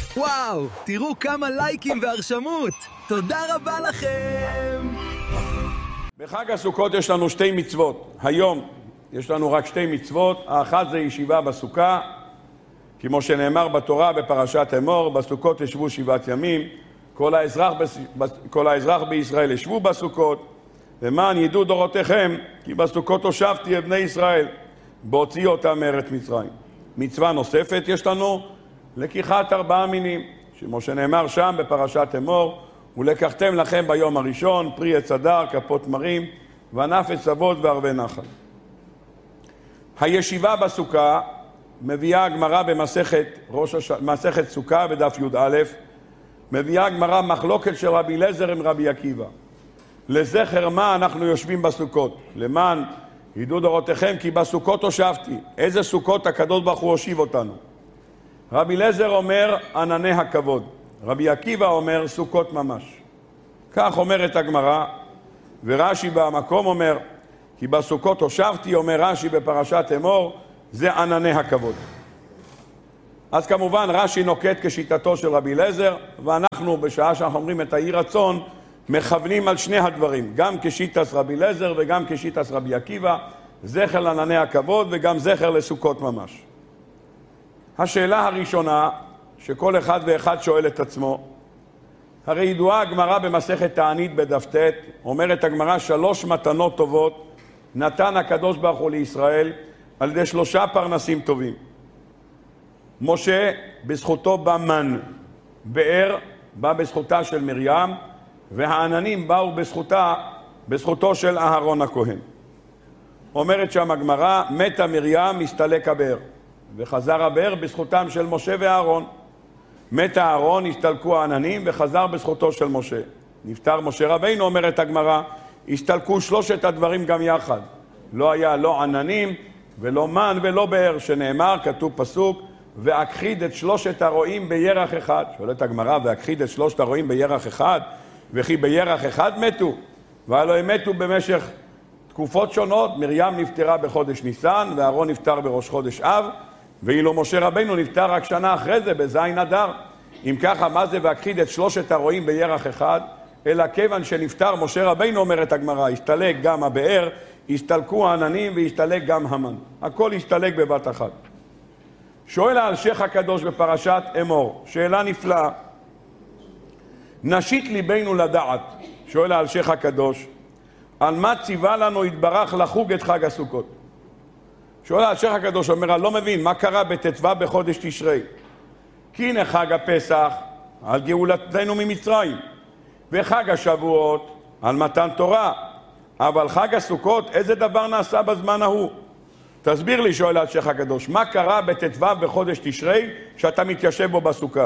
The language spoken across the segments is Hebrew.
וואו, תראו כמה לייקים והרשמות. תודה רבה לכם. בחג הסוכות יש לנו שתי מצוות. היום יש לנו רק שתי מצוות. האחת זה ישיבה בסוכה, כמו שנאמר בתורה בפרשת אמור, בסוכות ישבו 7 ימים, כל האזרח בישראל ישבו בסוכות, למען ידעו דורותיכם, כי בסוכות הושבתי את בני ישראל, בהוציא אותם מארץ מצרים. מצווה נוספת יש לנו, לקיחת 4 מינים, כמו שנאמר שם בפרשת אמור, ולקחתם לכם ביום הראשון פרי עץ הדר, כפות תמרים, וענף עץ אבות וערבי נחל. הישיבה בסוכה מביאה הגמרא במסכת סוכה בדף י"א, מביאה הגמרא מחלוקת של רבי אליעזר עם רבי עקיבא. לזכר מה אנחנו יושבים בסוכות? למען ידעו דורותיכם, כי בסוכות הושבתי. איזה סוכות? הקדוש ברוך הוא הושיב אותנו. רבי אליעזר אומר ענני הכבוד, רבי עקיבא אומר סוכות ממש. כך אומרת הגמרא, ורש"י במקום אומר, כי בסוכות הושבתי, אומר רש"י בפרשת אמור, זה ענני הכבוד. אז כמובן רש"י נוקט כשיטתו של רבי אליעזר, ואנחנו בשעה שאנחנו אומרים את האי רצון, מכוונים על שני הדברים, גם כשיטת רבי אליעזר וגם כשיטת רבי עקיבא, זכר לענני הכבוד וגם זכר לסוכות ממש. השאלה הראשונה שכל אחד ואחד שואל את עצמו, הרי ידועה הגמרא במסכת תענית בדף ט', אומרת הגמרא 3 מתנות טובות נתן הקדוש ברוך הוא לישראל על ידי 3 פרנסים טובים. משה בזכותו בא מן, באר בא בזכותה של מרים, והעננים באו בזכותו של אהרון הכהן. אומרת שם הגמרא, מתה מרים, הסתלק הבאר, וחזר הבאר בזכותם של משה ואהרון. מתה אהרון, הסתלקו העננים, וחזר בזכותו של משה. נפטר משה רבינו, אומרת הגמרא, הסתלקו 3 הדברים גם יחד. לא היה לא עננים ולא מן ולא באר, שנאמר, כתוב פסוק, והכחיד את 3 הרועים בירח אחד. שואלת הגמרא, והכחיד את 3 הרועים בירח אחד, וכי בירח אחד מתו? והלוא הם מתו במשך תקופות שונות. מרים נפטרה בחודש ניסן, ואהרון נפטר בראש חודש אב, ואילו משה רבינו נפטר רק שנה אחרי זה, בזין אדר. אם ככה, מה זה והכחיד את 3 הרועים בירח אחד? אלא כיוון שנפטר משה רבינו, אומרת הגמרא, הסתלק גם הבאר, הסתלקו העננים והסתלק גם המן. הכל הסתלק בבת אחת. שואל האלשיך הקדוש בפרשת אמור, שאלה נפלאה. נשית ליבנו לדעת, שואל האלשיך הקדוש, על מה ציווה לנו יתברך לחוג את חג הסוכות? שואל האלשיך הקדוש, אומר, אני לא מבין, מה קרה בט"ו בחודש תשרי? כי הנה חג הפסח על גאולתנו ממצרים, וחג השבועות על מתן תורה, אבל חג הסוכות, איזה דבר נעשה בזמן ההוא? תסביר לי, שואל האלשיך הקדוש, מה קרה בט"ו בחודש תשרי שאתה מתיישב בו בסוכה?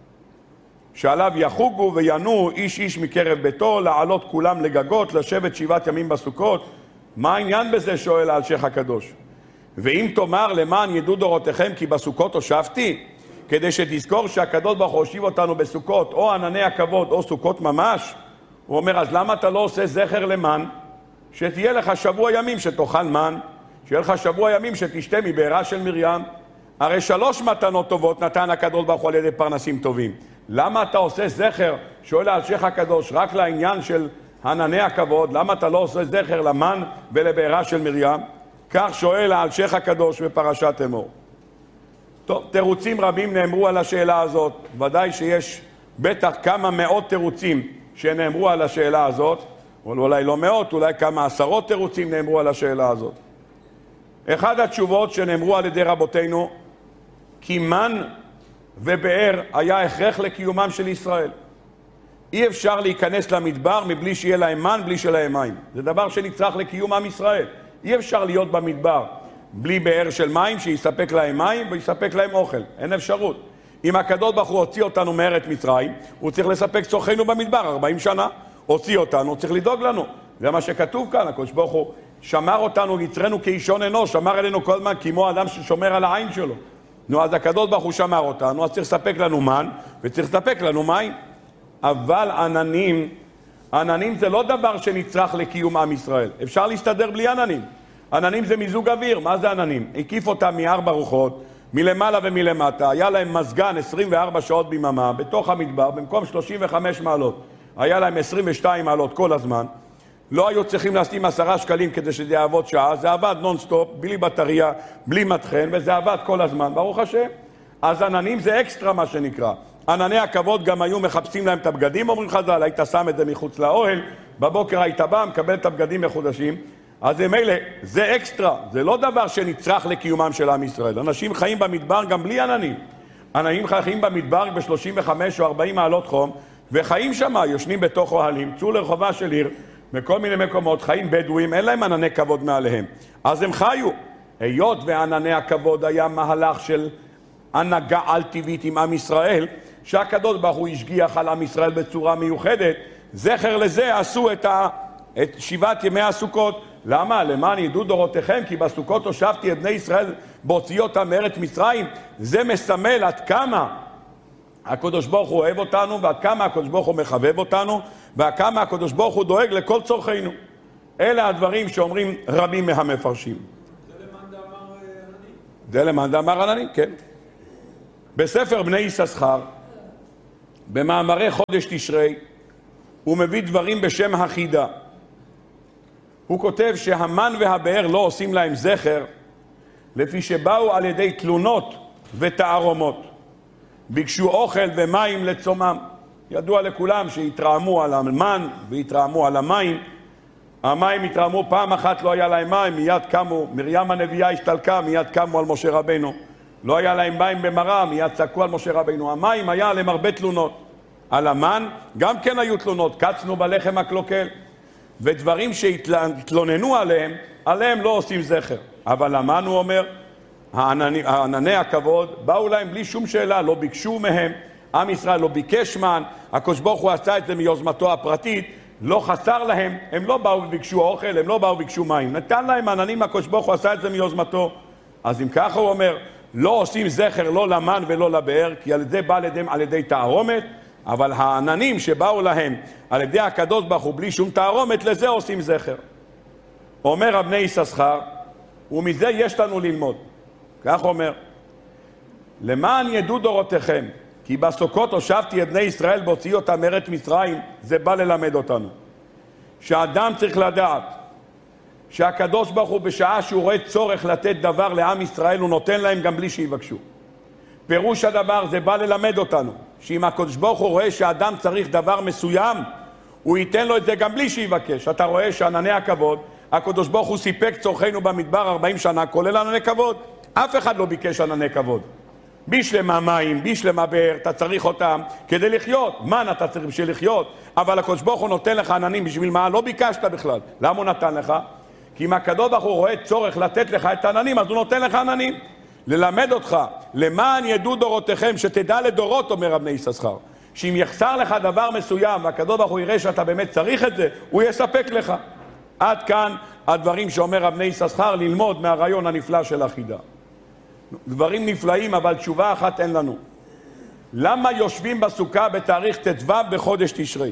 שעליו יחוגו וינועו איש איש מקרב ביתו, לעלות כולם לגגות, לשבת 7 ימים בסוכות. מה העניין בזה, שואל האלשיך הקדוש? ואם תאמר למען ידעו דורותיכם כי בסוכות הושבתי, כדי שתזכור שהקדוש ברוך הוא הושיב אותנו בסוכות, או ענני הכבוד או סוכות ממש, הוא אומר, אז למה אתה לא עושה זכר למן? שתהיה לך שבוע ימים שתאכל מן, שיהיה לך שבוע ימים שתשתה מבארה של מרים. הרי 3 מתנות טובות נתן הקדוש ברוך הוא על ידי פרנסים טובים. למה אתה עושה זכר, שואל האלשיך הקדוש, רק לעניין של ענני הכבוד? למה אתה לא עושה זכר למן ולבארה של מרים? כך שואל האלשיך הקדוש בפרשת אמור. טוב, תירוצים רבים נאמרו על השאלה הזאת. ודאי שיש בטח כמה מאות תירוצים שנאמרו על השאלה הזאת, אבל אולי לא מאות, אולי כמה 10 תירוצים נאמרו על השאלה הזאת. אחד התשובות שנאמרו על ידי רבותינו, כי מן ובאר היה הכרח לקיומם של ישראל. אי אפשר להיכנס למדבר מבלי שיהיה להם מן, בלי שלהם מים. זה דבר שנצטרך לקיום עם ישראל. אי אפשר להיות במדבר בלי באר של מים שיספק להם מים ויספק להם אוכל. אין אפשרות. אם הקדוש ברוך הוא הוציא אותנו מארץ מצרים, הוא צריך לספק צורכנו במדבר 40 שנה. הוציא אותנו, הוא צריך לדאוג לנו. זה מה שכתוב כאן, הקדוש ברוך הוא שמר אותנו, יצרנו כאישון אנוש, שמר עלינו כל הזמן כמו אדם ששומר על העין שלו. נו, אז הקדוש ברוך הוא שמר אותנו, אז צריך לספק לנו מן וצריך לספק לנו מים. אבל עננים זה לא דבר שנצרך לקיום עם ישראל. אפשר להסתדר בלי עננים. עננים זה מיזוג אוויר. מה זה עננים? הקיף אותם מ4 רוחות, מלמעלה ומלמטה, היה להם מזגן 24 שעות ביממה, בתוך המדבר, במקום 35 מעלות, היה להם 22 מעלות כל הזמן, לא היו צריכים לשים 10 שקלים כדי שזה יעבוד שעה, זה עבד נונסטופ, בלי בטריה, בלי מטחן, וזה עבד כל הזמן, ברוך השם. אז עננים זה אקסטרה מה שנקרא. ענני הכבוד גם היו מחפשים להם את הבגדים, אומרים חז"ל, היית שם את זה מחוץ לאוהל, בבוקר היית בא, מקבל את הבגדים מחודשים, אז מילא, זה אקסטרה, זה לא דבר שנצרך לקיומם של עם ישראל. אנשים חיים במדבר גם בלי עננים. עננים חיים במדבר ב-35 או 40 מעלות חום, וחיים שם, יושנים בתוך אוהלים, צאו לרחובה של עיר, בכל מיני מקומות, חיים בדואים, אין להם ענני כבוד מעליהם. אז הם חיו. היות וענני הכבוד היה מהלך של הנהגה על טבעית עם עם ישראל, שהקדוש ברוך הוא השגיח על עם ישראל בצורה מיוחדת, זכר לזה עשו את 7 ימי הסוכות. למה? למען ידעו דורותיכם, כי בסוכות הושבתי את בני ישראל בהוציא אותם מארץ מצרים. זה מסמל עד כמה הקדוש ברוך הוא אוהב אותנו, ועד כמה הקדוש ברוך הוא מחבב אותנו, ועד כמה הקדוש ברוך הוא דואג לכל צורכינו. אלה הדברים שאומרים רבים מהמפרשים. זה למאן דאמר עננים, כן. בספר בני יששכר, במאמרי חודש תשרי, הוא מביא דברים בשם החידה. הוא כותב שהמן והבאר לא עושים להם זכר, לפי שבאו על ידי תלונות ותערומות. ביקשו אוכל ומים לצומם. ידוע לכולם שהתרעמו על המן והתרעמו על המים. המים התרעמו פעם אחת, לא היה להם מים, מיד קמו, מרים הנביאה השתלקה, מיד קמו על משה רבנו. לא היה להם מים במרה, מיד צעקו על משה רבנו. המים היה עליהם הרבה תלונות. על המן גם כן היו תלונות, קצנו בלחם הקלוקל. ודברים שהתלוננו עליהם לא עושים זכר. אבל המן, הוא אומר, הענני הכבוד באו להם בלי שום שאלה, לא ביקשו מהם, עם ישראל לא ביקש מן, הקדוש ברוך הוא עשה את זה מיוזמתו הפרטית, לא חסר להם, הם לא באו וביקשו אוכל, הם לא באו וביקשו מים, נתן להם עננים, הקדוש ברוך הוא עשה את זה מיוזמתו. אז אם ככה הוא אומר, לא עושים זכר לא למן ולא לבאר, כי על זה בא על ידי תערומת, אבל העננים שבאו להם על ידי הקדוש ברוך הוא בלי שום תערומת, לזה עושים זכר. אומר בני יששכר, ומזה יש לנו ללמוד. כך אומר, למען ידעו דורותיכם, כי בסוכות הושבתי את בני ישראל בהוציא אותם מארץ מצרים, זה בא ללמד אותנו. שאדם צריך לדעת שהקדוש ברוך הוא בשעה שהוא רואה צורך לתת דבר לעם ישראל, הוא נותן להם גם בלי שיבקשו. פירוש הדבר זה בא ללמד אותנו, שאם הקדוש ברוך הוא רואה שאדם צריך דבר מסוים, הוא ייתן לו את זה גם בלי שיבקש. אתה רואה שענני הכבוד, הקדוש ברוך הוא סיפק צורכנו במדבר 40 שנה, כולל ענני כבוד. אף אחד לא ביקש ענני כבוד. בשלמה מים, בשלמה באר, אתה צריך אותם כדי לחיות. מן אתה צריך בשביל לחיות, אבל הקדוש ברוך הוא נותן לך עננים בשביל מה? לא ביקשת בכלל. למה הוא נתן לך? כי אם הקדוש ברוך הוא רואה צורך לתת לך את העננים, אז הוא נותן לך עננים. ללמד אותך, למען ידעו דורותיכם, שתדע לדורות, אומר בני יששכר, שאם יחסר לך דבר מסוים והקדוש ברוך הוא יראה שאתה באמת צריך את זה, הוא יספק לך. עד כאן הדברים שאומר בני יששכר, ללמוד מהרעיון הנפלא של החידה. דברים נפלאים, אבל תשובה אחת אין לנו. למה יושבים בסוכה בתאריך ט"ו בחודש תשרי?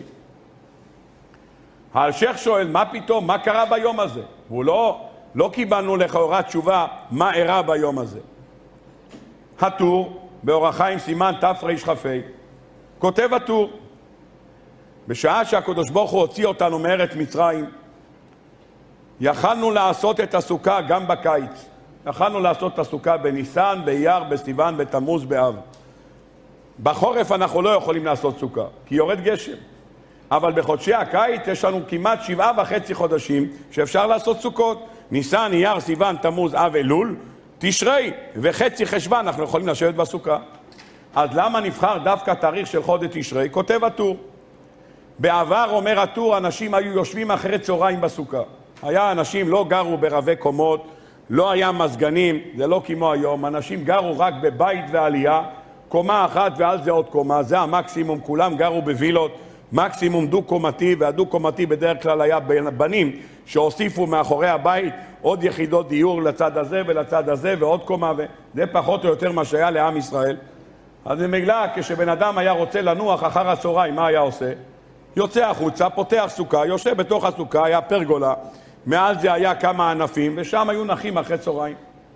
האלשיך שואל, מה פתאום, מה קרה ביום הזה? הוא לא קיבלנו לכאורה תשובה מה אירע ביום הזה. הטור, באורח חיים סימן תר"כ, כותב הטור, בשעה שהקדוש ברוך הוא הוציא אותנו מארץ מצרים, יכלנו לעשות את הסוכה גם בקיץ. יכלנו לעשות את הסוכה בניסן, באייר, בסיוון, בתמוז, באב. בחורף אנחנו לא יכולים לעשות סוכה, כי יורד גשם. אבל בחודשי הקיץ יש לנו כמעט 7.5 חודשים שאפשר לעשות סוכות. ניסן, אייר, סיוון, תמוז, אב, אלול, תשרי וחצי חשוון אנחנו יכולים לשבת בסוכה. אז למה נבחר דווקא תאריך של חודש תשרי? כותב הטור. בעבר, אומר הטור, אנשים היו יושבים אחרי צהריים בסוכה. היה אנשים לא גרו ברבי קומות, לא היה מזגנים, זה לא כמו היום. אנשים גרו רק בבית ועלייה, קומה אחת ועל זה עוד קומה, זה המקסימום. כולם גרו בווילות, מקסימום דו-קומתי, והדו-קומתי בדרך כלל היה בנים שהוסיפו מאחורי הבית עוד יחידות דיור לצד הזה ולצד הזה ועוד קומה, וזה פחות או יותר מה שהיה לעם ישראל. אז ממילא כשבן אדם היה רוצה לנוח אחר הצהריים, מה היה עושה? יוצא החוצה, פותח סוכה, יושב בתוך הסוכה, היה פרגולה, מעל זה היה כמה ענפים, ושם היו נחים אחרי צהריים.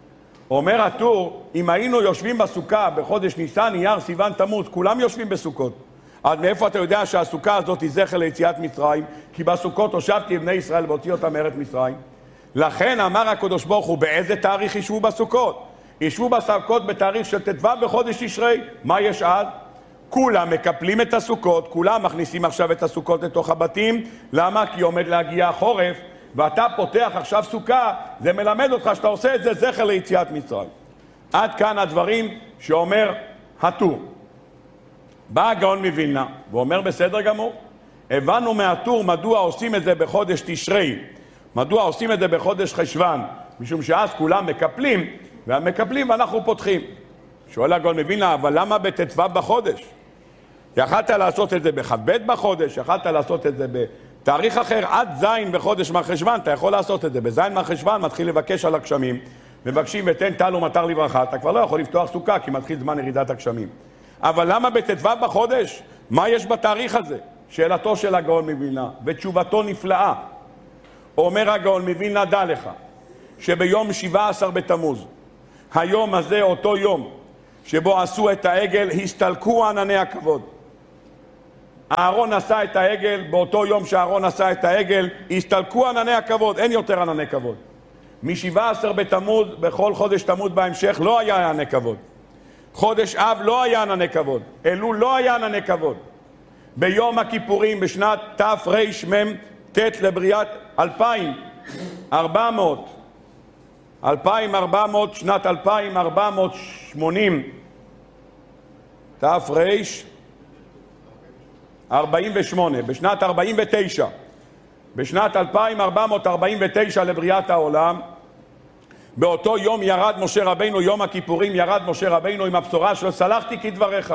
אומר הטור, אם היינו יושבים בסוכה בחודש ניסן, אייר, סיוון, תמוז, כולם יושבים בסוכות. אז מאיפה אתה יודע שהסוכה הזאת היא זכר ליציאת מצרים? כי בסוכות הושבתי את בני ישראל והוציא אותם מארץ מצרים. לכן אמר הקדוש ברוך הוא, באיזה תאריך ישבו בסוכות? ישבו בסוכות בתאריך של ט"ו בחודש תשרי. מה יש אז? כולם מקפלים את הסוכות, כולם מכניסים עכשיו את הסוכות לתוך הבתים. למה? כי עומד להגיע החורף, ואתה פותח עכשיו סוכה, זה מלמד אותך שאתה עושה את זה זכר ליציאת מצרים. עד כאן הדברים שאומר הטור. בא הגאון מווילנה, ואומר בסדר גמור, הבנו מהטור מדוע עושים את זה בחודש תשרי, מדוע עושים את זה בחודש חשוון, משום שאז כולם מקפלים, והמקפלים ואנחנו פותחים. שואל הגאון מווילנה, אבל למה בט"ו בחודש? יכלת לעשות את זה בכ"ב בחודש, יכלת לעשות את זה בתאריך אחר, עד זין בחודש מרחשוון, אתה יכול לעשות את זה. בזין מרחשוון מתחיל לבקש על הגשמים, מבקשים ותן טל ומטר לברכה, אתה כבר לא יכול לפתוח סוכה כי מתחיל זמן ירידת הגשמים. אבל למה בט"ו בחודש? מה יש בתאריך הזה? שאלתו של הגאון מווילנה, ותשובתו נפלאה. אומר הגאון מווילנה, דע לך, שביום 17 בתמוז, היום הזה אותו יום, שבו עשו את העגל, הסתלקו ענני הכבוד. אהרון עשה את העגל, באותו יום שאהרון עשה את העגל, הסתלקו ענני הכבוד, אין יותר ענני כבוד. מ-17 בתמוז, בכל חודש תמוז בהמשך, לא היה ענני כבוד. חודש אב לא היה ענני כבוד, אלול לא היה ענני כבוד. ביום הכיפורים בשנת תרמ"ט לבריאת 2400, שנת 2480, תר"ש בשנת 49, בשנת 2449 לבריאת העולם, באותו יום ירד משה רבינו, יום הכיפורים ירד משה רבינו עם הבשורה של סלחתי כדבריך.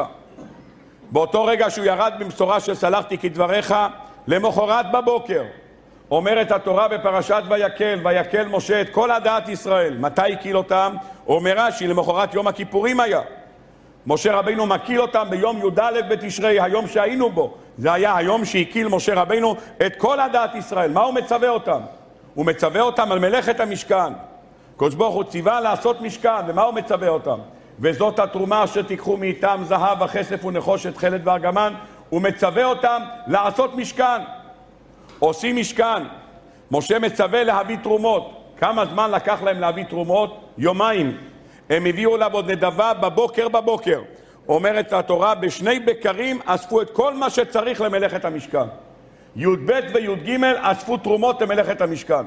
באותו רגע שהוא ירד בבשורה של סלחתי כדבריך, למחרת בבוקר אומרת התורה בפרשת ויקל משה את כל עדת ישראל. מתי הקיל אותם? אומר רש"י, למחרת יום הכיפורים היה. משה רבינו מקיל אותם ביום י"ד בתשרי, היום שהיינו בו. זה היה היום שהקיל משה רבינו את כל עדת ישראל. מה הוא מצווה אותם? הוא מצווה אותם על מלאכת המשכן. הקדוש ברוך הוא ציווה לעשות משכן, ומה הוא מצווה אותם? וזאת התרומה אשר תיקחו מאיתם זהב וכסף ונחושת חלד וארגמן. הוא מצווה אותם לעשות משכן. עושים משכן. משה מצווה להביא תרומות. כמה זמן לקח להם להביא תרומות? יומיים. הם הביאו לה עוד נדבה בבוקר. אומרת התורה, בשני בקרים אספו את כל מה שצריך למלאכת המשכן. י"ב וי"ג אספו תרומות למלאכת המשכן.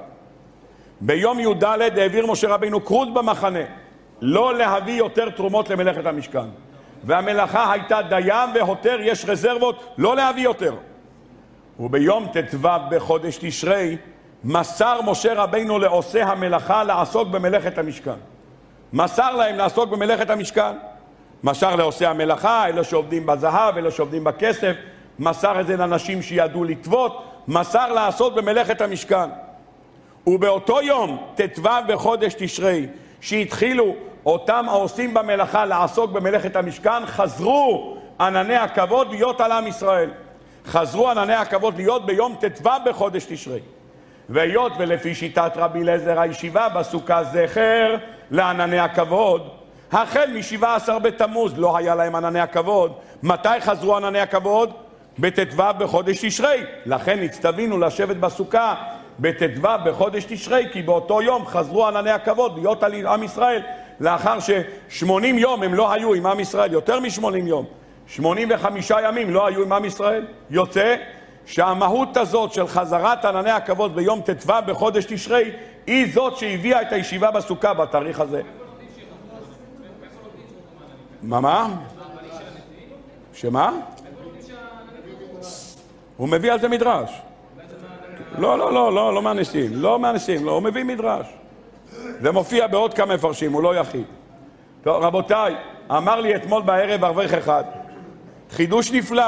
ביום י"ד העביר משה רבינו כרוז במחנה, לא להביא יותר תרומות למלאכת המשכן. והמלאכה הייתה דיים והותר, יש רזרבות, לא להביא יותר. וביום ט"ו בחודש תשרי מסר משה רבינו לעושי המלאכה לעסוק במלאכת המשכן. מסר להם לעסוק במלאכת המשכן. מסר לעושי המלאכה, אלה שעובדים בזהב, אלה שעובדים בכסף, מסר את זה לאנשים שידעו לטוות, מסר לעשות במלאכת המשכן. ובאותו יום, ט"ו בחודש תשרי, שהתחילו אותם העושים במלאכה לעסוק במלאכת המשכן, חזרו ענני הכבוד להיות על עם ישראל. חזרו ענני הכבוד להיות ביום ט"ו בחודש תשרי. והיות ולפי שיטת רבי אליעזר הישיבה בסוכה זכר לענני הכבוד, החל מ-17 בתמוז לא היה להם ענני הכבוד. מתי חזרו ענני הכבוד? בט"ו בחודש תשרי. לכן הצטווינו לשבת בסוכה בט"ו בחודש תשרי, כי באותו יום חזרו ענני הכבוד להיות על עם ישראל, לאחר ש80 יום הם לא היו עם עם ישראל, יותר מ80 יום, 85 ימים לא היו עם עם ישראל. יוצא שהמהות הזאת של חזרת ענני הכבוד ביום ט"ו בחודש תשרי היא זאת שהביאה את הישיבה בסוכה בתאריך הזה. מה? שמה? הוא מביא על זה מדרש. לא מהנשיאים, לא, הוא מביא מדרש. זה מופיע בעוד כמה מפרשים, הוא לא יחיד. טוב, רבותיי, אמר לי אתמול בערב אברך אחד, חידוש נפלא.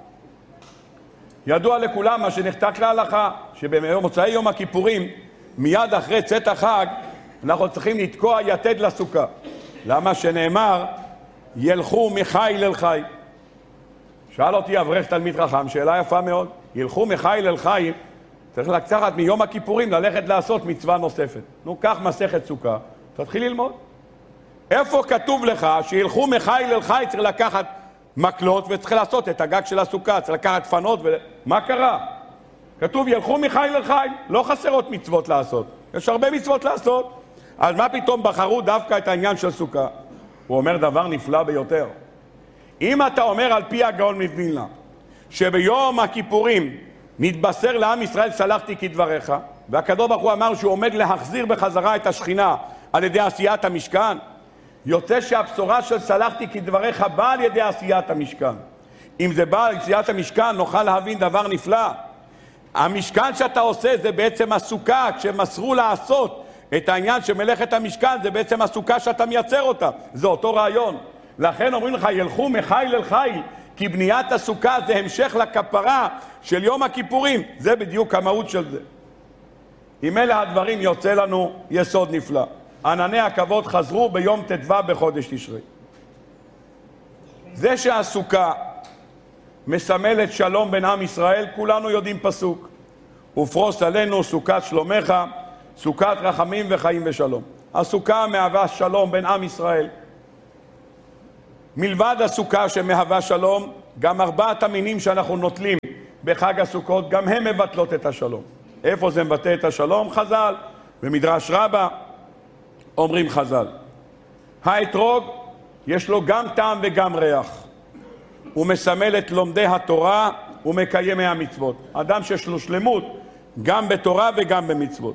ידוע לכולם מה שנחתק להלכה, שבמוצאי יום הכיפורים, מיד אחרי צאת החג, אנחנו צריכים לתקוע יתד לסוכה. למה? שנאמר, ילכו מחיל אל חיל. שאל אותי אברך תלמיד חכם, שאלה יפה מאוד. ילכו מחיל אל חיל, צריך לקחת מיום הכיפורים ללכת לעשות מצווה נוספת. נו, קח מסכת סוכה, תתחיל ללמוד. איפה כתוב לך שילכו מחיל אל חיל צריך לקחת מקלות וצריך לעשות את הגג של הסוכה, צריך לקחת פנות מה קרה? כתוב ילכו מחיל אל חיל, לא חסרות מצוות לעשות, יש הרבה מצוות לעשות. אז מה פתאום בחרו דווקא את העניין של סוכה? הוא אומר דבר נפלא ביותר. אם אתה אומר על פי הגאון מווילנה שביום הכיפורים נתבשר לעם ישראל סלחתי כדבריך, והקדוש ברוך הוא אמר שהוא עומד להחזיר בחזרה את השכינה על ידי עשיית המשכן, יוצא שהבשורה של סלחתי כדבריך באה על ידי עשיית המשכן. אם זה בא על עשיית המשכן נוכל להבין דבר נפלא. המשכן שאתה עושה זה בעצם הסוכה, כשמסרו לעשות את העניין של מלאכת המשכן זה בעצם הסוכה שאתה מייצר אותה, זה אותו רעיון. לכן אומרים לך ילכו מחיל אל חיל, כי בניית הסוכה זה המשך לכפרה של יום הכיפורים, זה בדיוק המהות של זה. עם אלה הדברים יוצא לנו יסוד נפלא. ענני הכבוד חזרו ביום ט"ו בחודש תשרי. זה שהסוכה מסמלת שלום בין עם ישראל, כולנו יודעים פסוק. ופרוס עלינו סוכת שלומך, סוכת רחמים וחיים ושלום. הסוכה מהווה שלום בין עם ישראל. מלבד הסוכה שמהווה שלום, גם 4 המינים שאנחנו נוטלים בחג הסוכות, גם הם מבטלות את השלום. איפה זה מבטא את השלום? חז"ל. במדרש רבה אומרים חז"ל. האתרוג יש לו גם טעם וגם ריח. הוא מסמל את לומדי התורה ומקיימי המצוות. אדם שיש לו שלמות גם בתורה וגם במצוות.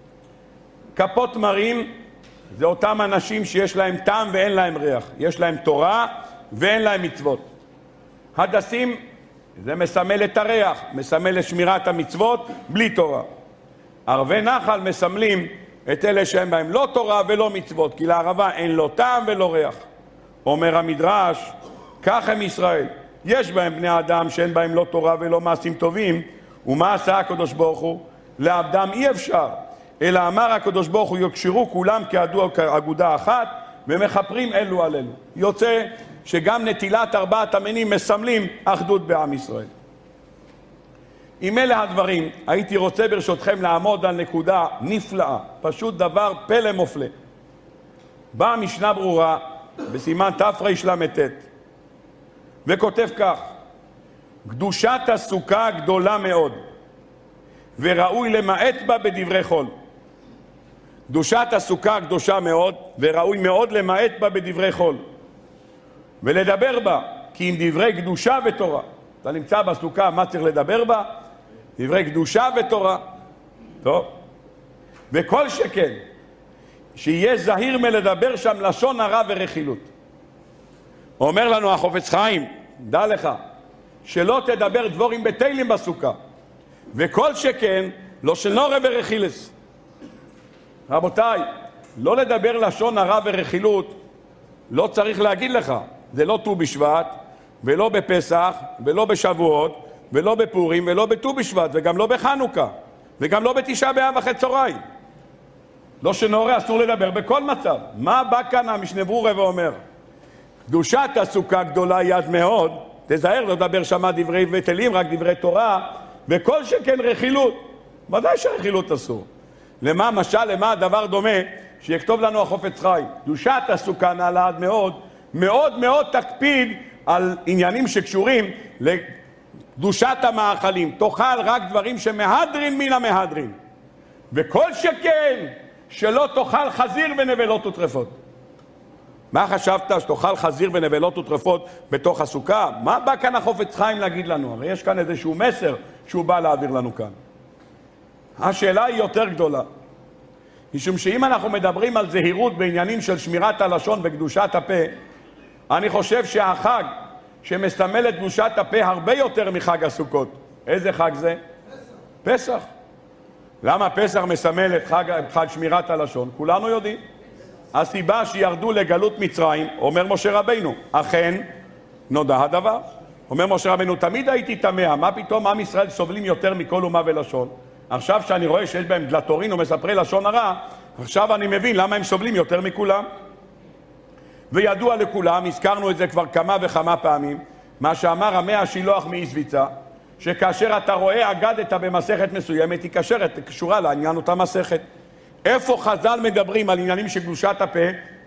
כפות מרים זה אותם אנשים שיש להם טעם ואין להם ריח. יש להם תורה ואין להם מצוות. הדסים זה מסמל את הריח, מסמל את שמירת המצוות בלי תורה. ערבי נחל מסמלים את אלה שהם בהם לא תורה ולא מצוות, כי לערבה אין לו טעם ולא ריח. אומר המדרש, כך הם ישראל. יש בהם בני אדם שאין בהם לא תורה ולא מעשים טובים, ומה עשה הקדוש ברוך הוא? לעבדם אי אפשר. אלא אמר הקדוש ברוך הוא יקשרו כולם כאגודה אחת ומחפרים אלו על אלו. יוצא שגם נטילת 4 המינים מסמלים אחדות בעם ישראל. עם אלה הדברים הייתי רוצה ברשותכם לעמוד על נקודה נפלאה, פשוט דבר פלא מופלא. באה משנה ברורה בסימן תרל"ט וכותב כך: קדושת הסוכה גדולה מאוד וראוי למעט בה בדברי חול. קדושת הסוכה קדושה מאוד וראוי מאוד למעט בה בדברי חול ולדבר בה, כי אם דברי קדושה ותורה. אתה נמצא בסוכה, מה צריך לדבר בה? דברי קדושה ותורה. טוב. וכל שכן שיהיה זהיר מלדבר שם לשון הרע ורכילות. אומר לנו החופץ חיים, דע לך שלא תדבר דבורים בטלים בסוכה, וכל שכן לא שנורא ורכילס. רבותיי, לא לדבר לשון הרע ורכילות לא צריך להגיד לך. זה לא ט"ו בשבט ולא בפסח ולא בשבועות ולא בפורים ולא בט"ו בשבט וגם לא בחנוכה וגם לא בתשעה באב אחרי צהריים. לא שנורא, אסור לדבר בכל מצב. מה בא כאן המשנה ברורה ואומר? קדושת הסוכה גדולה יד מאוד, תזהר לא לדבר שמה דברי בטלים, רק דברי תורה, וכל שכן רכילות. ודאי שרכילות אסור. למה משל, למה הדבר דומה שיכתוב לנו החופץ חיים? קדושת הסוכה נעלה עד מאוד, מאוד מאוד תקפיד על עניינים שקשורים לקדושת המאכלים. תאכל רק דברים שמהדרין מן המהדרין. וכל שכן שלא תאכל חזיר ונבלות וטרפות. מה חשבת שתאכל חזיר ונבלות וטרפות בתוך הסוכה? מה בא כאן החופץ חיים להגיד לנו? הרי יש כאן איזשהו מסר שהוא בא להעביר לנו כאן. השאלה היא יותר גדולה. משום שאם אנחנו מדברים על זהירות בעניינים של שמירת הלשון וקדושת הפה, אני חושב שהחג שמסמל את קדושת הפה הרבה יותר מחג הסוכות. איזה חג זה? פסח. למה פסח מסמל את חג שמירת הלשון? כולנו יודעים. הסיבה שירדו לגלות מצרים, אומר משה רבינו, אכן נודע הדבר. אומר משה רבינו, תמיד הייתי תמה, מה פתאום עם ישראל סובלים יותר מכל אומה ולשון? עכשיו שאני רואה שיש בהם דלתורין ומספרי לשון הרע, עכשיו אני מבין למה הם סובלים יותר מכולם. וידוע לכולם, הזכרנו את זה כבר כמה וכמה פעמים, מה שאמר המאה השילוח מאיזביצה, שכאשר אתה רואה אגדת במסכת מסוימת, היא קשורה לעניין אותה מסכת. איפה חז"ל מדברים על עניינים של קדושת הפה?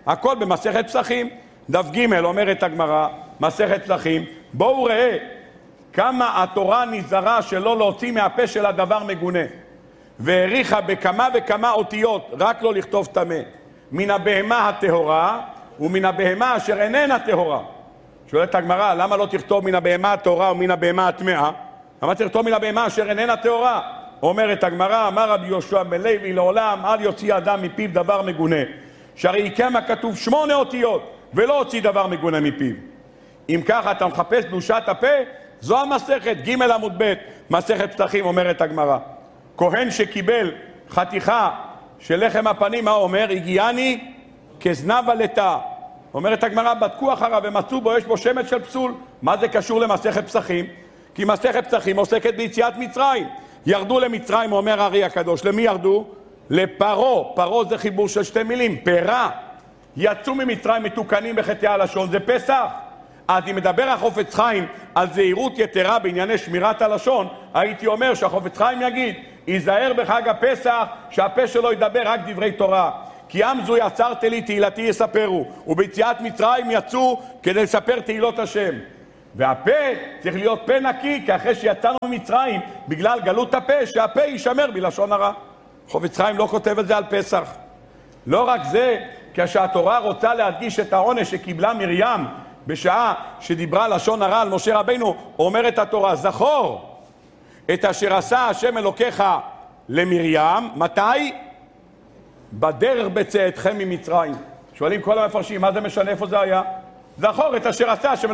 הכל במסכת פסחים. דף ג' אומרת הגמרא, מסכת פסחים, בואו ראה כמה התורה נזהרה שלא להוציא מהפה של הדבר מגונה, והעריכה בכמה וכמה אותיות רק לא לכתוב טמא, מן הבהמה הטהורה ומן הבהמה אשר איננה טהורה. שואלת הגמרא, למה לא תכתוב מן הבהמה הטהורה ומן הבהמה הטמאה? למה תכתוב מן הבהמה אשר איננה טהורה? אומרת הגמרא, אמר רבי יהושע בן לוי, לעולם אל יוציא אדם מפיו דבר מגונה, שהרי כמה כתוב 8 אותיות ולא הוציא דבר מגונה מפיו. אם ככה אתה מחפש קדושת הפה, זו המסכת, ג' עמוד ב', מסכת פסחים. אומרת הגמרא, כהן שקיבל חתיכה של לחם הפנים, מה אומר? הגיעני כזנב עלתה. אומרת הגמרא, בדקו אחריו ומצאו בו, יש בו שמץ של פסול. מה זה קשור למסכת פסחים? כי מסכת פסחים עוסקת ביציאת מצרים. ירדו למצרים, אומר הארי הקדוש. למי ירדו? לפרו. פרו זה חיבור של 2 מילים, פרה. יצאו ממצרים מתוקנים בחטאי הלשון, זה פסח. אז אם מדבר החופץ חיים על זהירות יתרה בענייני שמירת הלשון, הייתי אומר שהחופץ חיים יגיד, ייזהר בחג הפסח שהפה שלו ידבר רק דברי תורה. כי עם זו יצרת לי תהילתי יספרו, וביציאת מצרים יצאו כדי לספר תהילות השם. והפה צריך להיות פה נקי, כי אחרי שיצאנו ממצרים בגלל גלות הפה, שהפה יישמר בלשון הרע. חופץ חיים לא כותב את זה על פסח. לא רק זה, כשהתורה רוצה להדגיש את העונש שקיבלה מרים בשעה שדיברה לשון הרע על משה רבינו, אומרת התורה, זכור את אשר עשה השם אלוקיך למרים, מתי? בדרך בצאתכם ממצרים. שואלים כל המפרשים, מה זה משנה איפה זה היה? זכור את אשר עשה השם